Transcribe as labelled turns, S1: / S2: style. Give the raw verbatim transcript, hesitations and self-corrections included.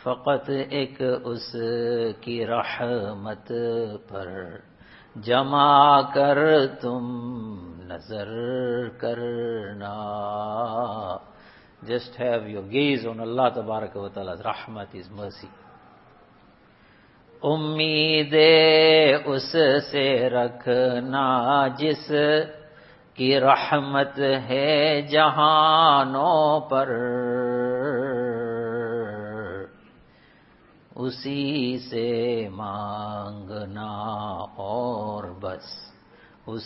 S1: फकत एक उसकी रहमत पर जमा कर तुम नजर करना. Just have your gaze on Allah Tabaraka wa Ta'ala's rahmat, His mercy. उम्मीदे उससे रखना जिस की रहमत है जहानों पर, उसी से मांगना और बस